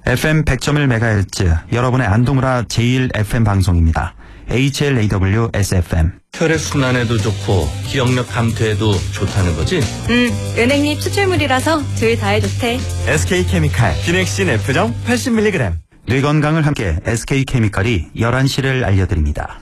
FM 100.1MHz 여러분의 안동우라 제1FM 방송입니다. HLAW SFM. 혈액순환에도 좋고 기억력 감퇴에도 좋다는 거지? 은행잎 추출물이라서 둘 다에 좋대. SK케미칼 비넥신 F정 80mg. 뇌 건강을 함께 SK케미칼이 11시를 알려드립니다.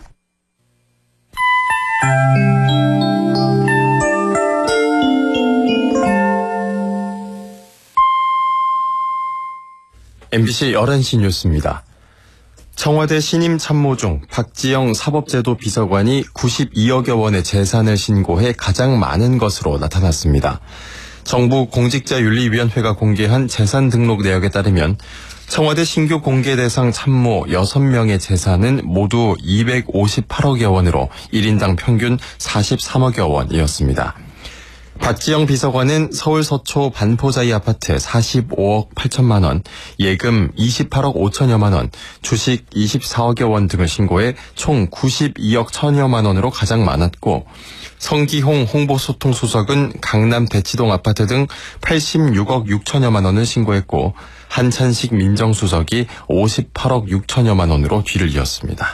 MBC 11시 뉴스입니다. 청와대 신임 참모 중 박지영 사법제도 비서관이 92억여 원의 재산을 신고해 가장 많은 것으로 나타났습니다. 정부 공직자윤리위원회가 공개한 재산 등록 내역에 따르면 청와대 신규 공개 대상 참모 6명의 재산은 모두 258억여 원으로 1인당 평균 43억여 원이었습니다. 박지영 비서관은 서울 서초 반포자이 아파트 45억 8천만 원, 예금 28억 5천여만 원, 주식 24억여 원 등을 신고해 총 92억 1천여만 원으로 가장 많았고, 성기홍 홍보소통수석은 강남 대치동 아파트 등 86억 6천여만 원을 신고했고, 한찬식 민정수석이 58억 6천여만 원으로 뒤를 이었습니다.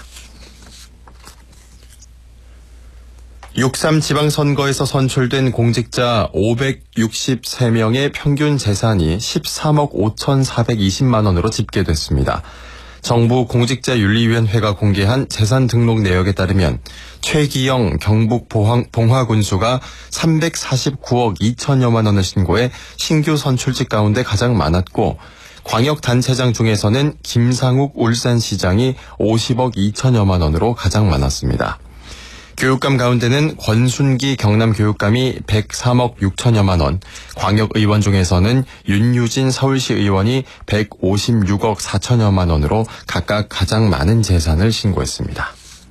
6.3 지방선거에서 선출된 공직자 563명의 평균 재산이 13억 5,420만 원으로 집계됐습니다. 정부 공직자윤리위원회가 공개한 재산 등록 내역에 따르면 최기영 경북 봉화군수가 349억 2천여만 원을 신고해 신규 선출직 가운데 가장 많았고, 광역단체장 중에서는 김상욱 울산시장이 50억 2천여만 원으로 가장 많았습니다. 교육감 가운데는 권순기 경남교육감이 103억 6천여만 원, 광역의원 중에서는 윤유진 서울시 의원이 156억 4천여만 원으로 각각 가장 많은 재산을 신고했습니다.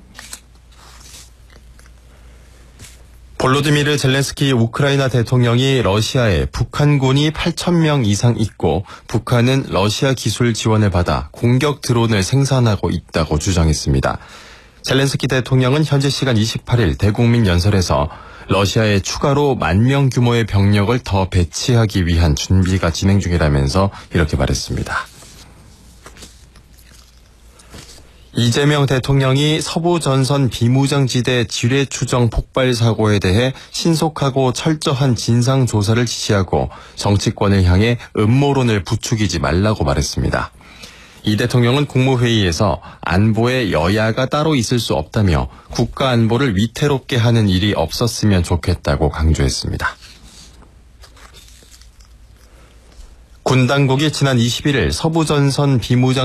볼로디미르 젤렌스키 우크라이나 대통령이 러시아에 북한군이 8,000명 이상 있고 북한은 러시아 기술 지원을 받아 공격 드론을 생산하고 있다고 주장했습니다. 젤렌스키 대통령은 현지 시간 28일 대국민 연설에서 러시아에 추가로 10,000명 규모의 병력을 더 배치하기 위한 준비가 진행 중이라면서 이렇게 말했습니다. 이재명 대통령이 서부전선 비무장지대 지뢰추정 폭발 사고에 대해 신속하고 철저한 진상조사를 지시하고 정치권을 향해 음모론을 부추기지 말라고 말했습니다. 이 대통령은 국무회의에서 안보에 여야가 따로 있을 수 없다며 국가 안보를 위태롭게 하는 일이 없었으면 좋겠다고 강조했습니다. 군 당국이 지난 21일 서부전선 비무장